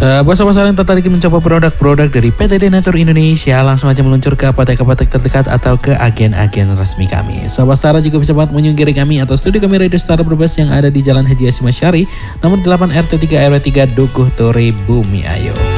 Buat sobat yang tertarik mencoba produk-produk dari PT Denatur Indonesia, langsung aja meluncur ke apotek-apotek terdekat atau ke agen-agen resmi kami. Sobat Stara juga bisa banget mengunjungi kami atau studio kami Radio Stara Brebes yang ada di Jalan Haji Hasyim Asy'ari, nomor 8 RT 3 RW 3 Dukuh Tore Bumi Ayu.